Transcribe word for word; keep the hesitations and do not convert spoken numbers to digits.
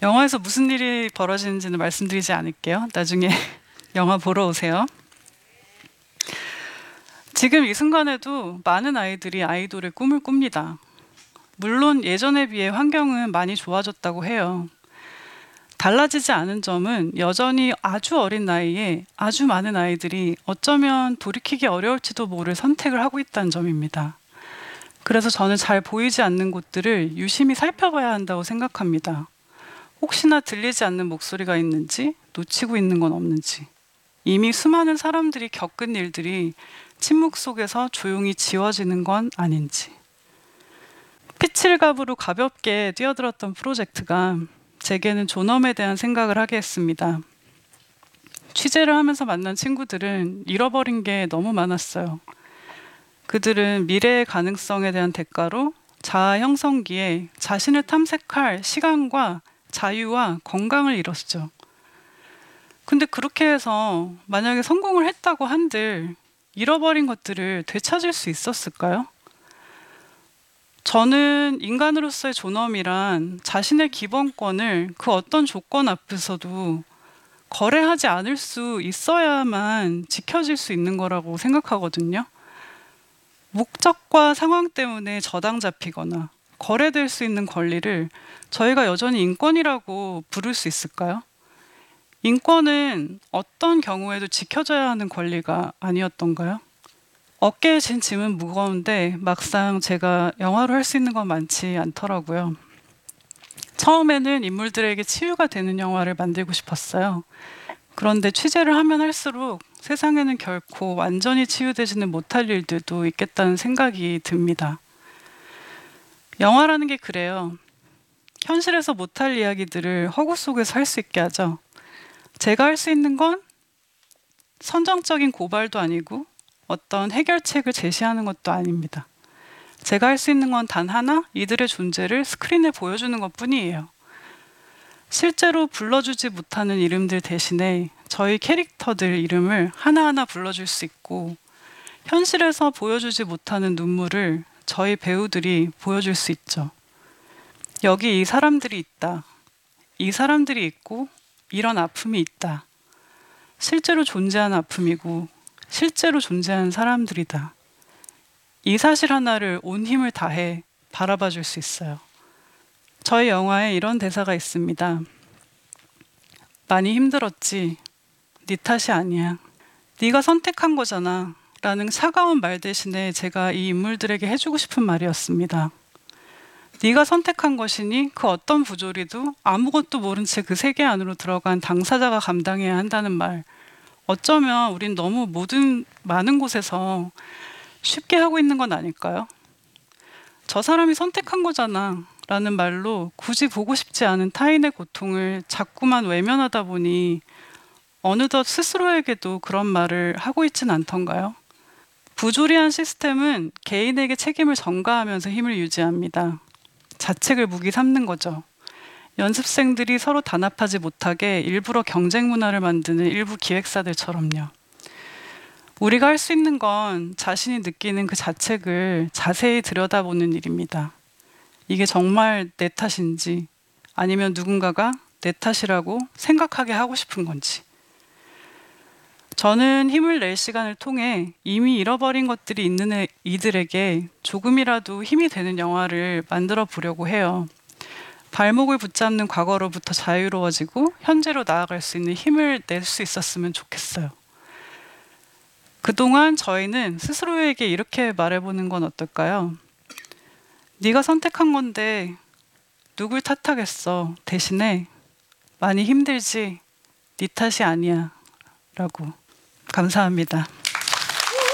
영화에서 무슨 일이 벌어지는지는 말씀드리지 않을게요. 나중에 영화 보러 오세요. 지금 이 순간에도 많은 아이들이 아이돌의 꿈을 꿉니다. 물론 예전에 비해 환경은 많이 좋아졌다고 해요. 달라지지 않은 점은 여전히 아주 어린 나이에 아주 많은 아이들이 어쩌면 돌이키기 어려울지도 모를 선택을 하고 있다는 점입니다. 그래서 저는 잘 보이지 않는 곳들을 유심히 살펴봐야 한다고 생각합니다. 혹시나 들리지 않는 목소리가 있는지, 놓치고 있는 건 없는지, 이미 수많은 사람들이 겪은 일들이 침묵 속에서 조용히 지워지는 건 아닌지. 피칠갑으로 가볍게 뛰어들었던 프로젝트가 제게는 존엄에 대한 생각을 하게 했습니다. 취재를 하면서 만난 친구들은 잃어버린 게 너무 많았어요. 그들은 미래의 가능성에 대한 대가로 자아 형성기에 자신을 탐색할 시간과 자유와 건강을 잃었죠. 근데 그렇게 해서 만약에 성공을 했다고 한들 잃어버린 것들을 되찾을 수 있었을까요? 저는 인간으로서의 존엄이란 자신의 기본권을 그 어떤 조건 앞에서도 거래하지 않을 수 있어야만 지켜질 수 있는 거라고 생각하거든요. 목적과 상황 때문에 저당 잡히거나 거래될 수 있는 권리를 저희가 여전히 인권이라고 부를 수 있을까요? 인권은 어떤 경우에도 지켜져야 하는 권리가 아니었던가요? 어깨에 진 짐은 무거운데 막상 제가 영화로 할 수 있는 건 많지 않더라고요. 처음에는 인물들에게 치유가 되는 영화를 만들고 싶었어요. 그런데 취재를 하면 할수록 세상에는 결코 완전히 치유되지는 못할 일들도 있겠다는 생각이 듭니다. 영화라는 게 그래요. 현실에서 못할 이야기들을 허구 속에서 할 수 있게 하죠. 제가 할 수 있는 건 선정적인 고발도 아니고 어떤 해결책을 제시하는 것도 아닙니다. 제가 할 수 있는 건 단 하나, 이들의 존재를 스크린에 보여주는 것뿐이에요. 실제로 불러주지 못하는 이름들 대신에 저희 캐릭터들 이름을 하나하나 불러줄 수 있고, 현실에서 보여주지 못하는 눈물을 저희 배우들이 보여줄 수 있죠. 여기 이 사람들이 있다. 이 사람들이 있고 이런 아픔이 있다. 실제로 존재하는 아픔이고 실제로 존재하는 사람들이다. 이 사실 하나를 온 힘을 다해 바라봐 줄 수 있어요. 저희 영화에 이런 대사가 있습니다. 많이 힘들었지. 네 탓이 아니야. 네가 선택한 거잖아. 라는 차가운 말 대신에 제가 이 인물들에게 해주고 싶은 말이었습니다. 네가 선택한 것이니 그 어떤 부조리도 아무것도 모른 채 그 세계 안으로 들어간 당사자가 감당해야 한다는 말. 어쩌면 우린 너무 모든 많은 곳에서 쉽게 하고 있는 건 아닐까요? 저 사람이 선택한 거잖아 라는 말로 굳이 보고 싶지 않은 타인의 고통을 자꾸만 외면하다 보니 어느덧 스스로에게도 그런 말을 하고 있진 않던가요? 부조리한 시스템은 개인에게 책임을 전가하면서 힘을 유지합니다. 자책을 무기 삼는 거죠. 연습생들이 서로 단합하지 못하게 일부러 경쟁 문화를 만드는 일부 기획사들처럼요. 우리가 할 수 있는 건 자신이 느끼는 그 자책을 자세히 들여다보는 일입니다. 이게 정말 내 탓인지 아니면 누군가가 내 탓이라고 생각하게 하고 싶은 건지. 저는 힘을 낼 시간을 통해 이미 잃어버린 것들이 있는 애, 이들에게 조금이라도 힘이 되는 영화를 만들어 보려고 해요. 발목을 붙잡는 과거로부터 자유로워지고 현재로 나아갈 수 있는 힘을 낼 수 있었으면 좋겠어요. 그동안 저희는 스스로에게 이렇게 말해보는 건 어떨까요? 네가 선택한 건데 누굴 탓하겠어. 대신에 많이 힘들지. 네 탓이 아니야. 라고. 감사합니다.